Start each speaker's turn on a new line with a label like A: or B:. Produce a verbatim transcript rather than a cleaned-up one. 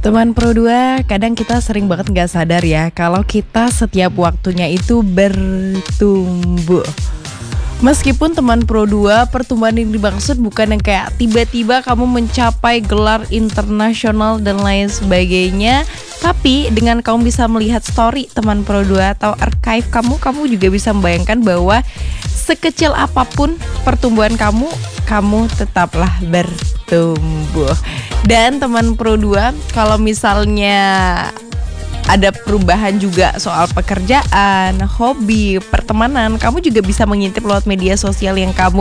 A: Teman Pro dua, kadang kita sering banget gak sadar ya kalau kita setiap waktunya itu bertumbuh. Meskipun teman Pro dua, pertumbuhan yang dimaksud bukan yang kayak tiba-tiba kamu mencapai gelar internasional dan lain sebagainya. Tapi dengan kamu bisa melihat story teman Pro dua atau archive kamu, kamu juga bisa membayangkan bahwa sekecil apapun pertumbuhan kamu, kamu tetaplah bertumbuh. Dan teman Pro dua, kalau misalnya ada perubahan juga soal pekerjaan, hobi, pertemanan, kamu juga bisa mengintip lewat media sosial yang kamu